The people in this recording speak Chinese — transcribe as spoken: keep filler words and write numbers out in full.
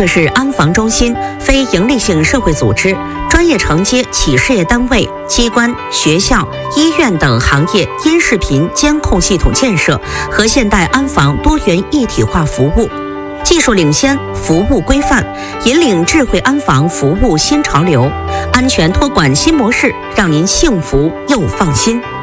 的是安防中心、非营利性社会组织、专业承接企事业单位、机关、学校、医院等行业音视频监控系统建设和现代安防多元一体化服务。技术领先，服务规范，引领智慧安防服务新潮流，安全托管新模式，让您幸福又放心。